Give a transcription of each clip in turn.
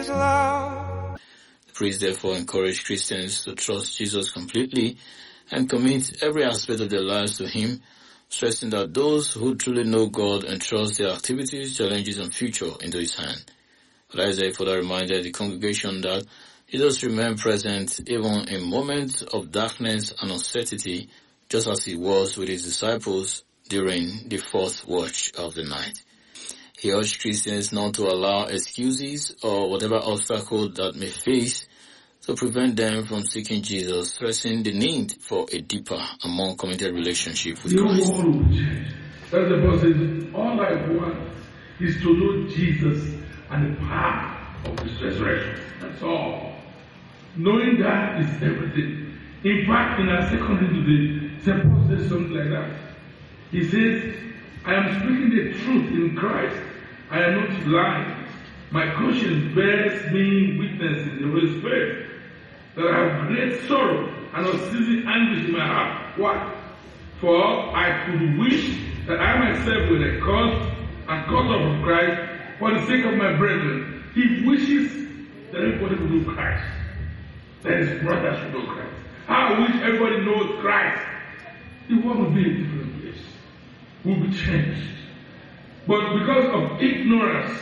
his love. The priest therefore encouraged Christians to trust Jesus completely and commit every aspect of their lives to him, stressing that those who truly know God entrust their activities, challenges, and future into his hand. But Isaiah further reminded the congregation that Jesus remained present even in moments of darkness and uncertainty, just as he was with his disciples during the fourth watch of the night. He urged Christians not to allow excuses or whatever obstacle that may face to prevent them from seeking Jesus, stressing the need for a deeper and more committed relationship with Christ. Your world will change. That's the Bible says, all I want is to know Jesus and the power of his resurrection. That's all. Knowing that is everything. In fact, in our second reading today, St. Paul says something like that. He says, I am speaking the truth in Christ. I am not lying. My conscience bears me witness in the Holy Spirit that I have great sorrow and unceasing anguish in my heart. Why? For I could wish that I myself were accursed and cut off from Christ for the sake of my brethren. He wishes that everybody would know Christ, that his brothers would know Christ. I wish everybody knows Christ. The world will be a different place. Will be changed. But because of ignorance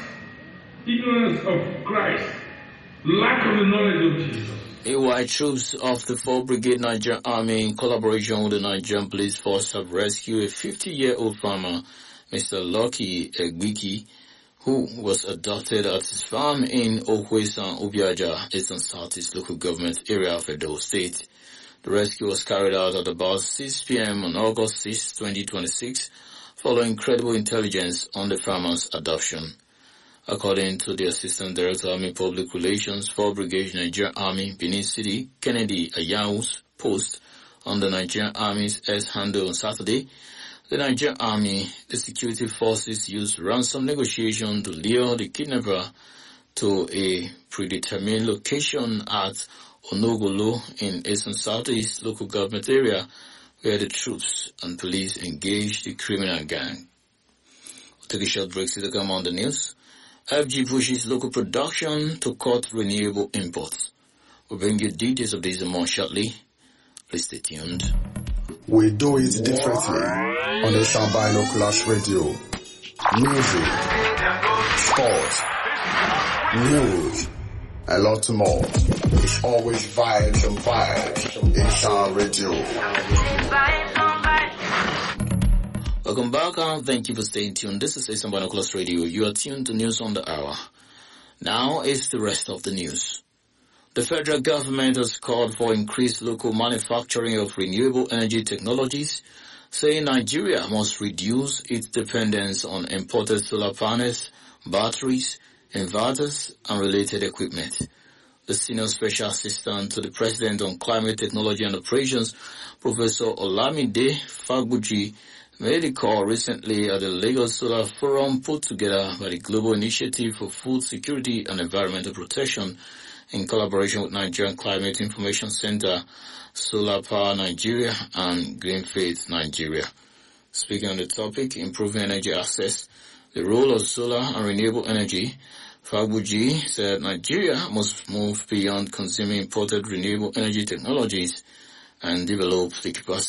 of Christ, lack of the knowledge of Jesus. AY troops of the 4th Brigade Nigerian Army in collaboration with the Nigerian Police Force have rescued a 50-year-old farmer, Mr. Lucky Egbiki, who was adopted at his farm in Okwesan, Obiaja, Eastern Southeast local government area of Edo State. The rescue was carried out at about 6 p.m. on August 6, 2026, following credible intelligence on the farmer's adoption. According to the Assistant Director of Army Public Relations, 4th Brigade Nigerian Army, Benin City, Kennedy Ayau's post on the Nigerian Army's S-handle on Saturday, the Nigerian Army, the security forces used ransom negotiation to lure the kidnapper to a predetermined location at Onogolo in Eastern Southeast local government area, where the troops and police engaged the criminal gang. We'll take a short break to come on the news. FG pushes local production to cut renewable imports. We'll bring you details of this and more shortly. Please stay tuned. We do it differently on the Sound Binoculars Radio. Music, sports, news, and lots more. It's always vibes and vibes in Sound Radio. Welcome back and thank you for staying tuned. This is Sound Binoculars Radio. You are tuned to News on the Hour. Now is the rest of the news. The federal government has called for increased local manufacturing of renewable energy technologies, saying Nigeria must reduce its dependence on imported solar panels, batteries, inverters, and related equipment. The Senior Special Assistant to the President on Climate Technology and Operations, Professor Olamide Fagbuji, made a call recently at the Lagos Solar Forum put together by the Global Initiative for Food Security and Environmental Protection in collaboration with Nigerian Climate Information Center, Solar Power Nigeria, and Green Faith Nigeria. Speaking on the topic, improving energy access, the role of solar and renewable energy, Fagbuji said Nigeria must move beyond consuming imported renewable energy technologies and develop the capacity